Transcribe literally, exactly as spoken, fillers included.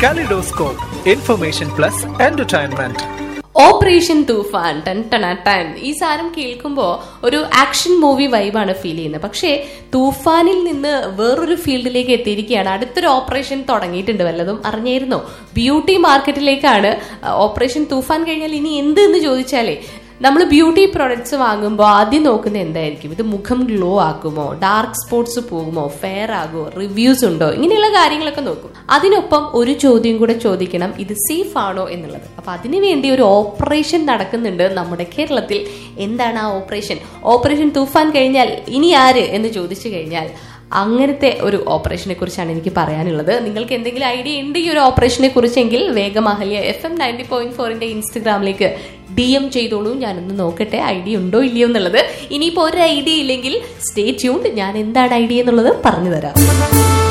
Kaleidoscope, information plus entertainment. Operation തൂഫാൻ ton ton ton ഈ സാധനം കേൾക്കുമ്പോൾ ഒരു ആക്ഷൻ മൂവി വൈബാണ് ഫീൽ ചെയ്യുന്നത്. പക്ഷേ തൂഫാനിൽ നിന്ന് വേറൊരു ഫീൽഡിലേക്ക് എത്തിയിരിക്കുകയാണ്. അടുത്തൊരു ഓപ്പറേഷൻ തുടങ്ങിയിട്ടുണ്ട്. വല്ലതും അറിഞ്ഞായിരുന്നോ? ബ്യൂട്ടി മാർക്കറ്റിലേക്കാണ് ഓപ്പറേഷൻ തൂഫാൻ. കഴിഞ്ഞാൽ ഇനി എന്ത് എന്ന് ചോദിച്ചാലേ, നമ്മൾ ബ്യൂട്ടി പ്രോഡക്ട്സ് വാങ്ങുമ്പോൾ ആദ്യം നോക്കുന്നത് എന്തായിരിക്കും? ഇത് മുഖം ഗ്ലോ ആക്കുമോ, ഡാർക്ക് സ്പോട്ട്സ് പോകുമോ, ഫെയർ ആകുമോ, റിവ്യൂസ് ഉണ്ടോ, ഇങ്ങനെയുള്ള കാര്യങ്ങളൊക്കെ നോക്കും. അതിനൊപ്പം ഒരു ചോദ്യം കൂടെ ചോദിക്കണം, ഇത് സേഫ് ആണോ എന്നുള്ളത്. അപ്പൊ അതിനുവേണ്ടി ഒരു ഓപ്പറേഷൻ നടക്കുന്നുണ്ട് നമ്മുടെ കേരളത്തിൽ. എന്താണ് ആ ഓപ്പറേഷൻ? ഓപ്പറേഷൻ തൂഫാൻ കഴിഞ്ഞാൽ ഇനി ആര് എന്ന് ചോദിച്ചു കഴിഞ്ഞാൽ അങ്ങനത്തെ ഒരു ഓപ്പറേഷനെ കുറിച്ചാണ് എനിക്ക് പറയാനുള്ളത്. നിങ്ങൾക്ക് എന്തെങ്കിലും ഐഡിയ ഉണ്ട് ഈ ഒരു ഓപ്പറേഷനെ കുറിച്ചെങ്കിൽ വേഗം Ahalya F M ninety point ഫോറിന്റെ ഇൻസ്റ്റഗ്രാമിലേക്ക് ഡി എം ചെയ്തോളൂ. ഞാനൊന്ന് നോക്കട്ടെ ഐഡിയ ഉണ്ടോ ഇല്ലയോ എന്നുള്ളത്. ഇനിയിപ്പോൾ ഒരു ഐഡിയ ഇല്ലെങ്കിൽ സ്റ്റേ ട്യൂൺഡ്, ഞാൻ എന്താണ് ഐഡിയ എന്നുള്ളത് പറഞ്ഞു തരാം.